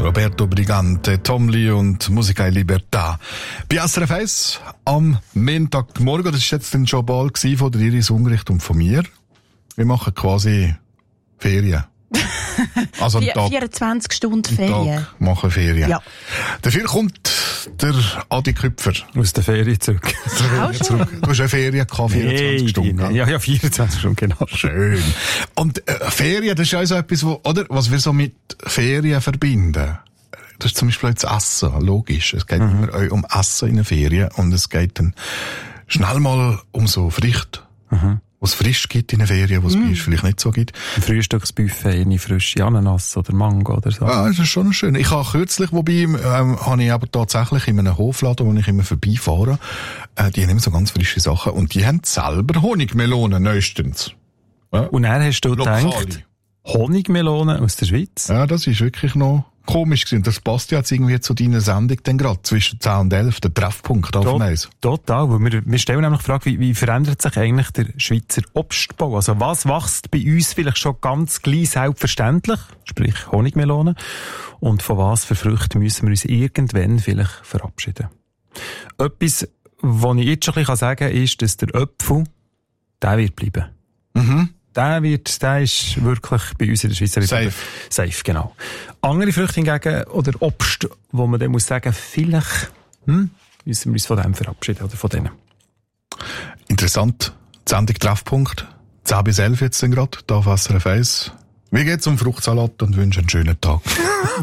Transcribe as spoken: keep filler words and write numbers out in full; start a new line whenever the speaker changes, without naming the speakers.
Roberto Brigante, Tom Lee und Musica e Libertà. Bei S R F eins am Montagmorgen, das war jetzt dann schon bald von der Iris Ungerecht und von mir. Wir machen quasi Ferien. Also
Vier,
Tag,
vierundzwanzig Stunden Ferien.
Tag machen Ferien.
Ja.
Dafür kommt der Adi Küpfer.
Aus der Ferien zurück.
Auch schon?
Zurück. Du hast eine Ferien gehabt, vierundzwanzig
Nee,
Stunden.
nee, ja, ja, vierundzwanzig Stunden, genau.
Schön. Und äh, Ferien, das ist ja so etwas, wo, oder, was wir so mit Ferien verbinden. Das ist zum Beispiel das Essen, logisch. Es geht mhm. immer um Essen in den Ferien und es geht dann schnell mal um so Früchte. Mhm. Was frisch gibt in den Ferien, was mm. es vielleicht nicht so gibt.
Ein Frühstücksbuffet, eine frische Ananas oder Mango oder so.
Ja, das ist schon schön. Ich habe kürzlich, wobei, ähm, habe ich aber tatsächlich in einem Hofladen, wo ich immer vorbeifahre, äh, die haben immer so ganz frische Sachen und die haben selber Honigmelonen neuestens. Ja.
Und dann hast du
Lokale.
gedacht, Honigmelonen aus der Schweiz?
Ja, das ist wirklich noch komisch gewesen. Das passt ja jetzt irgendwie zu deiner Sendung dann gerade, zwischen zehn und elf, der Treffpunkt auf dem Eis.
Total, weil wir, wir stellen nämlich die Frage, wie, wie verändert sich eigentlich der Schweizer Obstbau? Also was wächst bei uns vielleicht schon ganz gleich selbstverständlich, sprich Honigmelonen, und von was für Früchten müssen wir uns irgendwann vielleicht verabschieden? Etwas, was ich jetzt schon ein bisschen sagen kann, ist, dass der Apfel, der wird bleiben. Mhm. Der wird, der ist wirklich bei uns in der Schweiz
safe.
Safe, genau. Andere Früchte hingegen, oder Obst, wo man dann muss sagen, vielleicht, hm, müssen wir uns von dem verabschieden, oder von denen.
Interessant. Die Sendung Treffpunkt. zehn bis elf jetzt dann gerade, da auf S R F eins. Wie geht's um Fruchtsalat und wünsche einen schönen Tag.